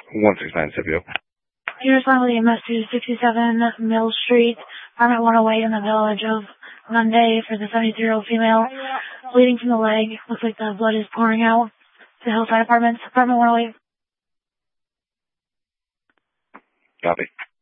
169 Scipio. You respond with EMS to 67 Mill Street, apartment 108 in the village of Monday for the 73-year-old female, bleeding from the leg. Looks like the blood is pouring out. The Hillside Apartments, apartment 108. Copy.